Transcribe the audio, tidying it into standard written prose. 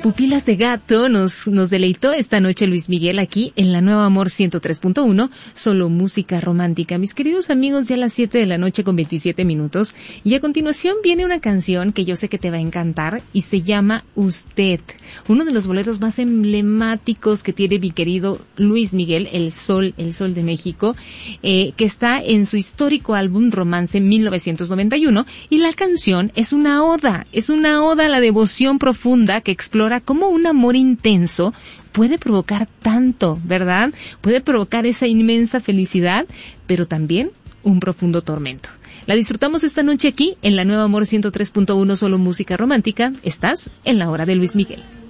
Pupilas de gato nos deleitó esta noche Luis Miguel aquí en la Nueva Amor 103.1, solo música romántica. Mis queridos amigos, ya a las 7 de la noche con 27 minutos y a continuación viene una canción que yo sé que te va a encantar y se llama Usted, uno de los boleros más emblemáticos que tiene mi querido Luis Miguel, el Sol de México, que está en su histórico álbum Romance 1991 y la canción es una oda a la devoción profunda que explora cómo un amor intenso puede provocar tanto, ¿verdad? Puede provocar esa inmensa felicidad, pero también un profundo tormento. La disfrutamos esta noche aquí en la Nueva Amor 103.1, solo música romántica. Estás en la hora de Luis Miguel.